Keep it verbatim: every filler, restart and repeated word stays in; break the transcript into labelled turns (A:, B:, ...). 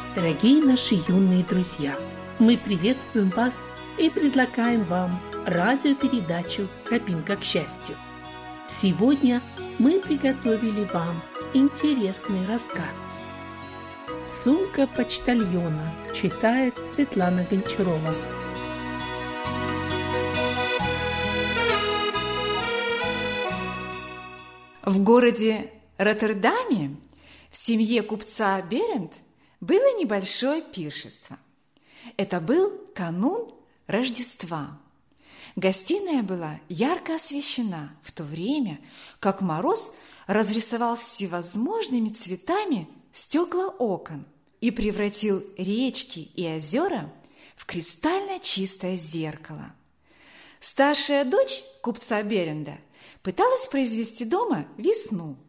A: Дорогие наши юные друзья, мы приветствуем вас и предлагаем вам радиопередачу «Тропинка к счастью». Сегодня мы приготовили вам интересный рассказ. «Сумка почтальона» читает Светлана Гончарова.
B: В городе Роттердаме в семье купца Берент было небольшое пиршество. Это был канун Рождества. Гостиная была ярко освещена, в то время как мороз разрисовал всевозможными цветами стекла окон и превратил речки и озера в кристально чистое зеркало. Старшая дочь купца Беренда пыталась произвести дома весну.